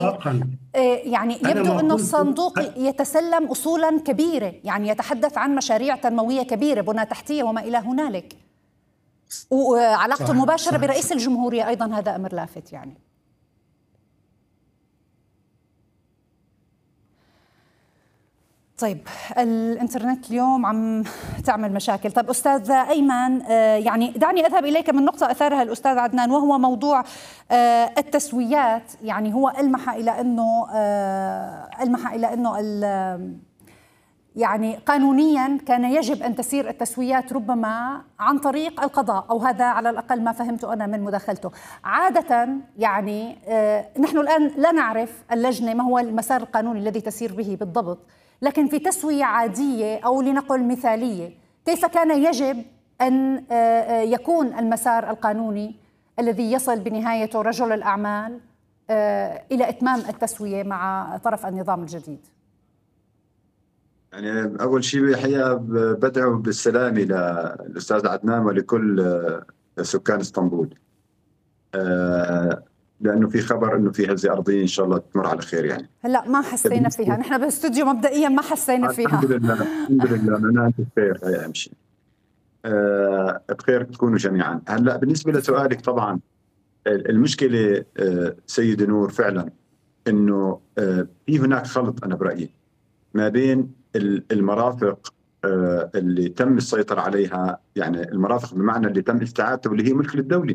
إطلاقاً. يعني يبدو أنه الصندوق يتسلم أصولا كبيرة، يعني يتحدث عن مشاريع تنموية كبيرة، بنى تحتية وما إلى هنالك، وعلاقته مباشرة برئيس الجمهورية أيضا، هذا أمر لافت يعني. طيب الانترنت اليوم عم تعمل مشاكل. طيب أستاذ أيمن، يعني دعني أذهب إليك من نقطة أثارها الأستاذ عدنان، وهو موضوع التسويات. يعني هو ألمح إلى أنه يعني قانونيا كان يجب أن تسير التسويات ربما عن طريق القضاء، أو هذا على الأقل ما فهمته أنا من مداخلته. عادة يعني نحن الآن لا نعرف اللجنة ما هو المسار القانوني الذي تسير به بالضبط، لكن في تسوية عادية أو لنقل مثالية كيف كان يجب أن يكون المسار القانوني الذي يصل بنهايته رجل الأعمال إلى إتمام التسوية مع طرف النظام الجديد؟ يعني أول شيء الحقيقة بدعو بالسلام إلى الأستاذ عدنان ولكل سكان اسطنبول، لأنه في خبر أنه في هزة أرضية إن شاء الله تمر على خير. يعني هلا ما حسينا فيها، نحن بالاستوديو مبدئيا ما حسينا فيها. الحمد لله الحمد لله، أنا أنت بخير، هي أهم شيء. بخير تكونوا جميعا. هلا بالنسبة لسؤالك، طبعا المشكلة سيد نور فعلا أنه في هناك خلط أنا برأيي ما بين المرافق اللي تم السيطرة عليها، يعني المرافق بمعنى اللي تم استعادته واللي هي ملك الدولة،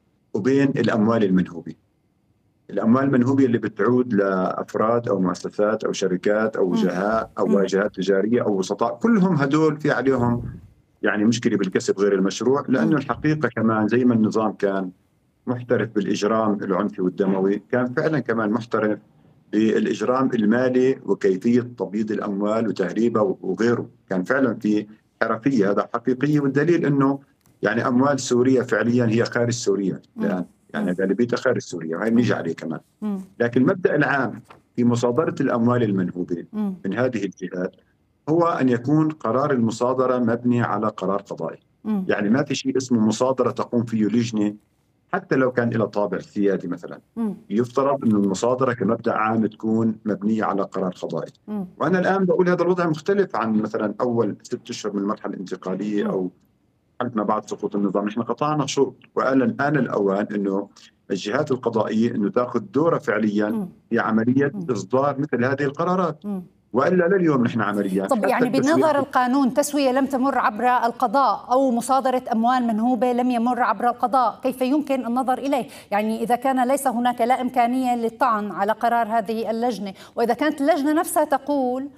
وبين الأموال المنهوبة. الأموال المنهوبة اللي بتعود لأفراد أو مؤسسات أو شركات أو وجهاء أو واجهات تجارية أو وسطاء، كلهم هدول في عليهم يعني مشكلة بالكسب غير المشروع، لأنه الحقيقة كمان زي ما النظام كان محترف بالإجرام العنفي والدموي، كان فعلا كمان محترف بالإجرام المالي وكيفية تبييض الأموال وتهريبها وغيره. كان فعلا في حرفية، هذا حقيقية، والدليل أنه يعني أموال سوريا فعليا هي خارج سوريا الآن، يعني غالبيتها خارج سوريا، وهي بنيجي عليه كمان. لكن المبدأ العام في مصادرة الأموال المنهوبة من هذه الجهات هو أن يكون قرار المصادرة مبني على قرار قضائي. يعني ما في شيء اسمه مصادرة تقوم فيه لجنة حتى لو كان لها طابع سيادي مثلا. يفترض أن المصادرة كمبدأ عام تكون مبنية على قرار قضائي. وأنا الآن بقول هذا الوضع مختلف عن مثلا أول 6 أشهر من المرحلة الانتقالية أو ما بعد سقوط النظام. نحن قطعنا شوط، والآن الأوان أنه الجهات القضائية أنه تأخذ دورها فعليا في عملية إصدار مثل هذه القرارات، وإلا لليوم نحن عمليا. طب يعني بنظر القانون تسوية لم تمر عبر القضاء أو مصادرة أموال منهوبة لم يمر عبر القضاء، كيف يمكن النظر إليه؟ يعني إذا كان ليس هناك لا إمكانية للطعن على قرار هذه اللجنة، وإذا كانت اللجنة نفسها تقول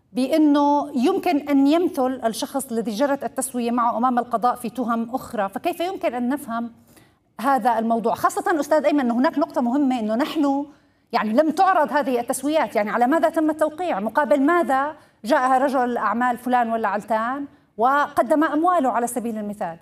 بأنه يمكن أن يمثل الشخص الذي جرت التسوية معه أمام القضاء في تهم أخرى، فكيف يمكن أن نفهم هذا الموضوع؟ خاصة أستاذ أيمن أنه هناك نقطة مهمة، أنه نحن يعني لم تعرض هذه التسويات، يعني على ماذا تم التوقيع؟ مقابل ماذا جاء رجل الأعمال فلان ولا علتان وقدم أمواله على سبيل المثال؟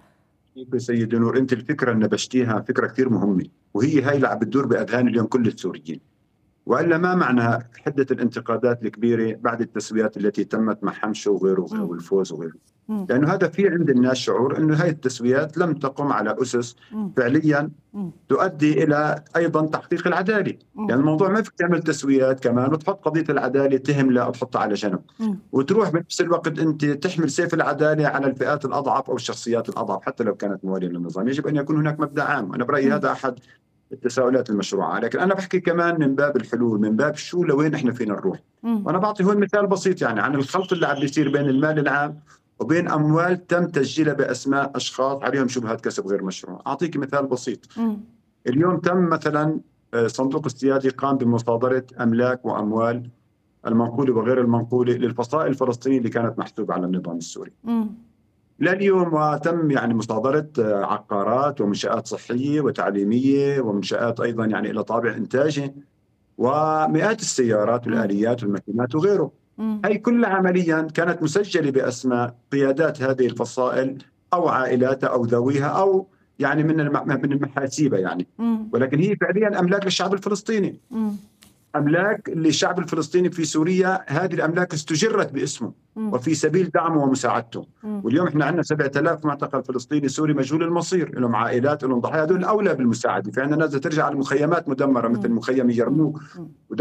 سيد نور، أنت الفكرة اللي نبشتيها فكرة كثير مهمة، وهي هاي اللي عم بتدور بأذهان اليوم كل السوريين. وإلا ما معنى حدة الانتقادات الكبيرة بعد التسويات التي تمت مع حمشة وغيره والفوز وغيره؟ لأنه هذا في عند الناس شعور أنه هاي التسويات لم تقم على أسس فعليا تؤدي إلى أيضا تحقيق العدالة. يعني الموضوع ما فيك تعمل تسويات كمان وتحط قضية العدالة تهملها أو تحطها على جنب، وتروح بنفس الوقت أنت تحمل سيف العدالة على الفئات الأضعف أو الشخصيات الأضعف حتى لو كانت موالية للنظام. يجب أن يكون هناك مبدأ عام، أنا برأيي هذا أحد التساؤلات المشروعة. لكن أنا بحكي كمان من باب الحلول، من باب شو لوين إحنا فينا نروح. وأنا بعطي هون مثال بسيط يعني عن الخلط اللي عم بيصير بين المال العام وبين أموال تم تسجيلها بأسماء أشخاص عليهم شبهات كسب غير مشروع. أعطيك مثال بسيط. اليوم تم مثلا صندوق السيادي قام بمصادرة أملاك وأموال المنقولة وغير المنقولة للفصائل الفلسطينية اللي كانت محسوبة على النظام السوري. لليوم وتم يعني مصادرة عقارات ومنشآت صحية وتعليمية ومنشآت أيضا يعني إلى طابع إنتاجي ومئات السيارات والآليات والماكينات وغيره. هي كل عمليا كانت مسجلة بأسماء قيادات هذه الفصائل أو عائلاتها أو ذويها أو يعني من المحاسيبة يعني، ولكن هي فعليا أملاك للشعب الفلسطيني. أملاك للشعب الفلسطيني في سوريا، هذه الأملاك استجرت باسمه وفي سبيل دعمه ومساعدته. واليوم احنا عندنا 7000 معتقل فلسطيني سوري مجهول المصير، لهم عائلات، لهم ضحايا، هذول الأولى بالمساعدة. في عندنا ناس ترجع على المخيمات مدمرة مثل مخيم يرموك